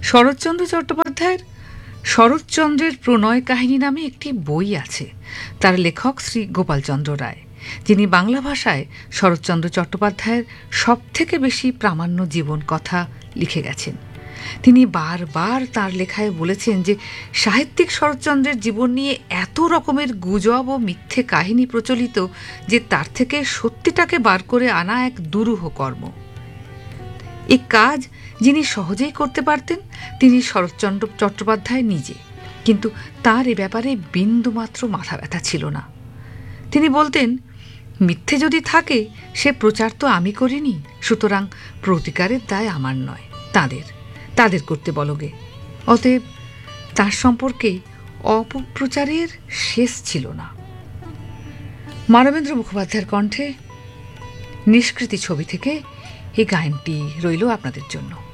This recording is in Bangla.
শরৎচন্দ্র চট্টোপাধ্যায়ের শরৎচন্দ্রের প্রণয় কাহিনী নামে একটি বই আছে। তার লেখক শ্রী গোপালচন্দ্র রায়, যিনি বাংলা ভাষায় শরৎচন্দ্র চট্টোপাধ্যায়ের সবথেকে বেশি প্রামাণ্য জীবন কথা লিখে গেছেন। তিনি বারবার তার লেখায় বলেছেন যে সাহিত্যিক শরৎচন্দ্রের জীবন নিয়ে এত রকমের গুজব ও মিথ্যে কাহিনী প্রচলিত যে তার থেকে সত্যিটাকে বার করে আনা এক দুরূহ কর্ম। এই কাজ যিনি সহজেই করতে পারতেন তিনি শরৎচন্দ্র চট্টোপাধ্যায় নিজে, কিন্তু তার এ ব্যাপারে বিন্দুমাত্র মাথা ব্যথা ছিল না। তিনি বলতেন, মিথ্যে যদি থাকে সে প্রচার তো আমি করিনি, সুতরাং প্রতিকারের দায় আমার নয়, তাদের করতে বলগে। অতএব তার সম্পর্কে অপপ্রচারের শেষ ছিল না। মানবেন্দ্র মুখোপাধ্যায়ের কণ্ঠে নিষ্কৃতি ছবি থেকে এই গায়নটি রইল আপনাদের জন্য।